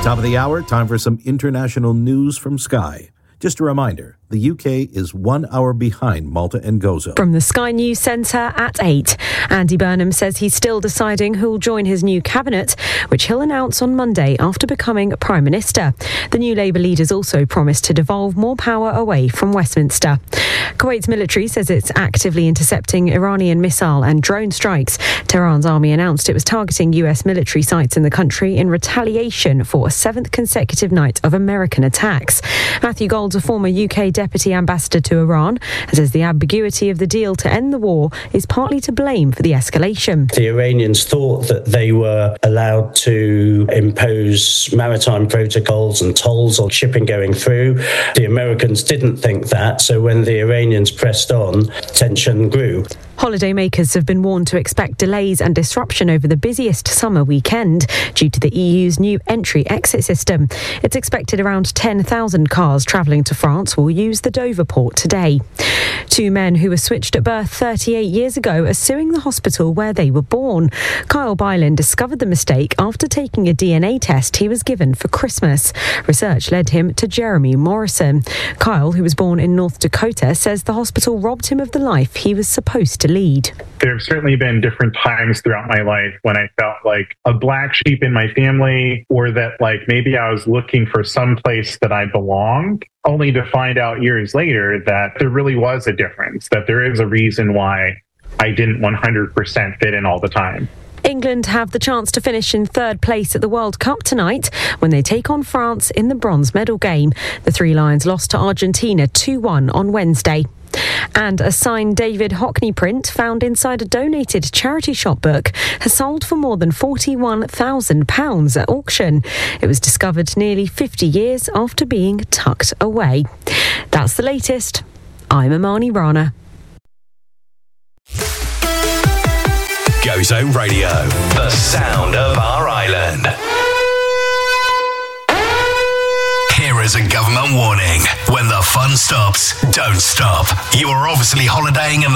Top of the hour, time for some international news from Sky. Just a reminder, the UK is 1 hour behind Malta and Gozo. From the Sky News Centre at 8, Andy Burnham says he's still deciding who'll join his new cabinet, which he'll announce on Monday after becoming Prime Minister. The new Labour leaders also promised to devolve more power away from Westminster. Kuwait's military says it's actively intercepting Iranian missile and drone strikes. Tehran's army announced it was targeting US military sites in the country in retaliation for a 7th consecutive night of American attacks. Matthew Gold's a former UK Deputy Ambassador to Iran, and says the ambiguity of the deal to end the war is partly to blame for the escalation. The Iranians thought that they were allowed to impose maritime protocols and tolls on shipping going through. The Americans didn't think that, so when the Iranians pressed on, tension grew. Holidaymakers have been warned to expect delays and disruption over the busiest summer weekend due to the EU's new entry-exit system. It's expected around 10,000 cars travelling to France will use the Dover port today. 2 men who were switched at birth 38 years ago are suing the hospital where they were born. Kyle Byland discovered the mistake after taking a DNA test he was given for Christmas. Research led him to Jeremy Morrison. Kyle, who was born in North Dakota, says the hospital robbed him of the life he was supposed to lead. There have certainly been different times throughout my life when I felt like a black sheep in my family, or that like maybe I was looking for some place that I belonged, only to find out years later that there really was a difference, that there is a reason why I didn't 100% fit in all the time. England have the chance to finish in 3rd place at the World Cup tonight when they take on France in the bronze medal game. The Three Lions lost to Argentina 2-1 on Wednesday. And a signed David Hockney print found inside a donated charity shop book has sold for more than £41,000 at auction. It was discovered nearly 50 years after being tucked away. That's the latest. I'm Amani Rana. Gozo Radio, the sound of our island. Here is a government warning. When the fun stops, don't stop. You are obviously holidaying in the